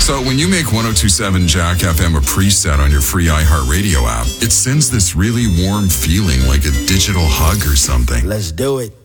So when you make 102.7 Jack FM a preset on your free iHeartRadio app, it sends this really warm feeling like a digital hug or something. Let's do it.